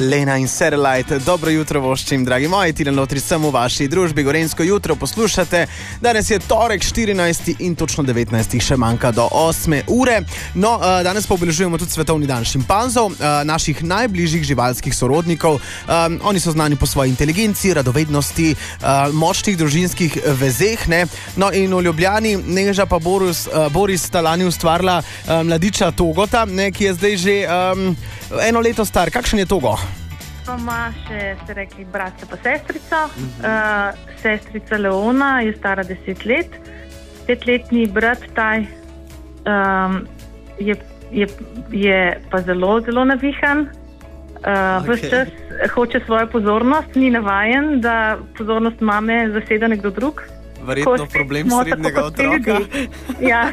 Lena in Satellite, dobro jutro voščim, dragi moji, Tilen Lotri sem v vaši družbi, Gorenjsko jutro poslušate. Danes je torek 14. in točno 19. še manjka do 8. ure. No, danes pa obeležujemo tudi svetovni dan šimpanzov, naših najbližjih živalskih sorodnikov. Oni so znani po svoji inteligenci, radovednosti, močnih družinskih vezeh, ne. No, in v Ljubljani Neža pa Boris sta lani ustvarila mladiča Togota, ne, ki je zdaj že eno leto star. Kakšen je Togo? Pa ima še, ste rekli, bratca pa sestrico. Sestrica Leona je stara 10 let. 5-letni brat Taj je pa zelo, zelo navihan. Ves čas hoče svojo pozornost, ni navajen, da pozornost mame zaseda nekdo drug. Verjetno problem srednjega otroka. Ja.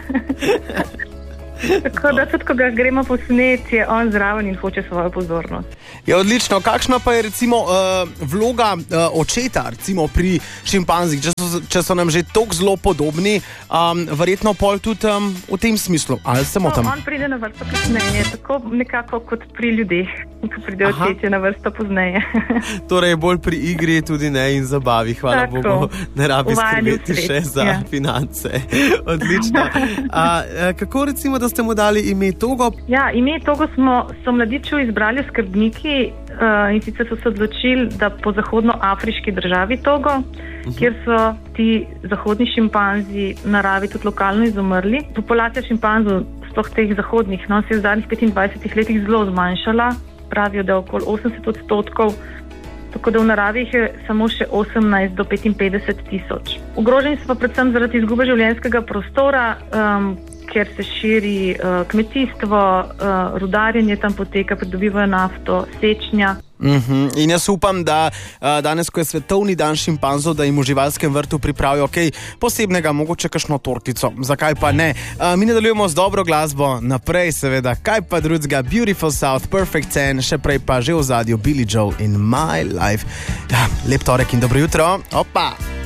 Tako da tudi, ko ga gremo posnet, je on zraven in hoče svojo pozornost. Je odlično. Kakšna pa je recimo vloga očeta recimo pri šimpanzih, če so nam že toliko zelo podobni, verjetno pol tudi v tem smislu, ali se motim? On pride na vrsto pozneje, tako nekako kot pri ljudeh, ko pride očetje na vrsto pozneje. Torej bolj pri igri tudi ne in zabavi, hvala tako. Bogu, ne rabi skrbeti še za finance. Odlično. Kako recimo, da ste mu dali ime Togo? Ja, ime Togo so mladiču izbrali skrbniki in sicer so se odločili, da po zahodnoafriški državi Togo, kjer so ti zahodni šimpanzi v naravi tudi lokalno izumrli. Populacija šimpanzov, sploh teh zahodnih, se je v zadnjih 25 letih zelo zmanjšala, pravijo, da je okoli 80%, tako da v naravi jih je samo še 18 do 55 tisoč. Ogroženi so pa predvsem zaradi izgube življenjskega prostora, ker se širi kmetijstvo, rudarjenje tam poteka, pridobivajo nafto, sečnja. In jaz upam, da danes, ko je svetovni dan šimpanzov, da jim v živalskem vrtu pripravijo kaj posebnega, mogoče kakšno tortico. Zakaj pa ne? Mi nadaljujemo z dobro glasbo, naprej seveda, kaj pa drugega, Beautiful South, Perfect 10, še prej pa že v zadju Billy Joel in My Life. Ja, lep torek in dobro jutro. Opa!